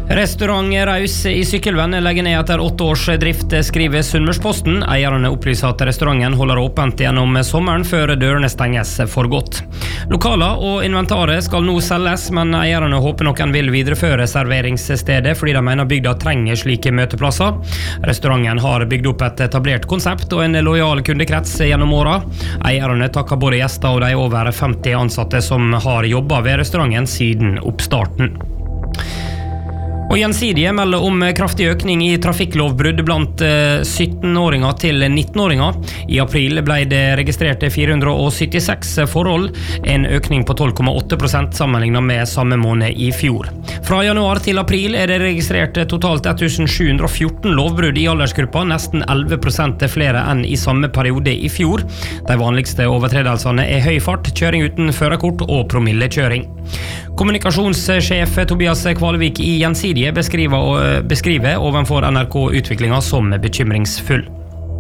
Restaurant Raus i Sykkelven legger ned etter 8 års drift, skriver Sunnmørsposten. Eierne opplyser at restauranten holder åpent gjennom sommeren før dørene stenges for godt. Lokaler og inventaret skal nå selges, men eierne håper noen vil videreføre serveringsstedet fordi de mener bygda trenger slike møteplasser. Restauranten har bygd opp et etablert konsept og en lojal kundekrets gjennom åra. Eierne takker både gjester og de over 50 ansatte som har jobbet ved restauranten siden oppstarten. Og Gjensidige melder om kraftig økning i trafikklovbrudd blant 17-åringer til 19-åringer. I april ble det registrert 476 forhold, en økning på 12,8% sammenlignet med samme måned i fjor. Fra januar til april er det registrert totalt 1714 lovbrudd i aldersgruppa, nesten 11% flere enn i samme periode i fjor. De vanligste overtredelsene er høy fart, kjøring uten førerkort og promillekjøring. Kommunikasjonssjef Tobias Kvalevik i Gjensidige beskriver ovenfor NRK utviklingen som bekymringsfull.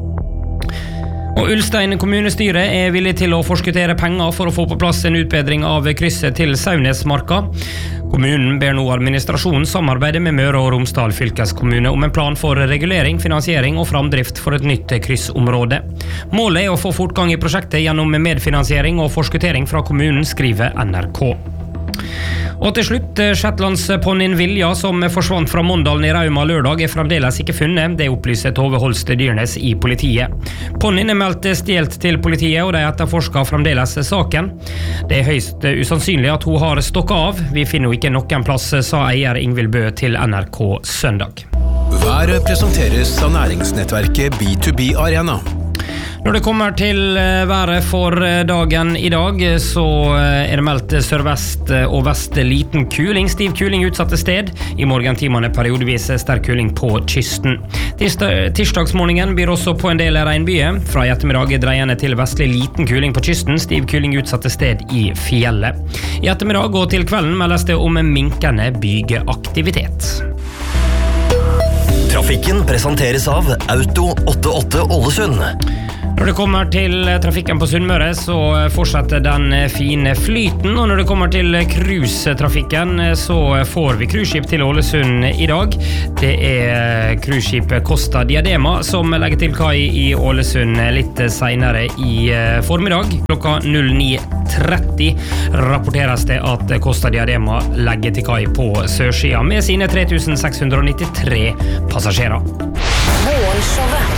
Og Ulstein kommunestyre er villig til å forskuttere penger for å få på plass en utbedring av krysset til Saunesmarka. Kommunen ber nå administrasjonen samarbeide med Møre og Romsdal fylkeskommune om en plan for regulering, finansiering og framdrift for et nytt kryssområde. Målet er å få fortgang i prosjektet gjennom medfinansiering og forskuttering fra kommunen, skriver NRK. Og til slutt, Shetlandsponnien Vilja, som forsvant fra Mondalen i Rauma lørdag, er fremdeles ikke funnet. Det opplyser Tove Holst Dyrnes i politiet. Ponnien er meldt stjelt til politiet, og de etterforsker fremdeles saken. Det er høyst usannsynlig at hun har stokket av. Vi finner jo ikke noen plass, sa eier Ingvild Bø til NRK søndag. Været presenteres av næringsnettverket B2B Arena. Når det kommer til været for dagen i dag, så er det meldt sørvest og vest liten kuling, stiv kuling utsatte sted. I morgentimene periodevis sterk kuling på kysten. Tirsdagsmorgenen blir også på en del regnbyer. Fra i ettermiddag dreiende til vestlig liten kuling på kysten, stiv kuling utsatte sted i fjellet. I ettermiddag og til kvelden meldes det om minkende bygeaktivitet. Trafikken presenteres av Auto 88 Ålesund. Når det kommer til trafikken på Sunnmøre, så fortsetter den fine flyten, og når det kommer til cruisetrafikken, så får vi cruiseskip til Ålesund i dag. Det er cruiseskipet Costa Diadema som legger til kai i Ålesund litt senere i formiddag. Klokka 09.30 rapporteres det at Costa Diadema legger til kai på sørsida med sine 3693 passasjerer. Morgenshowet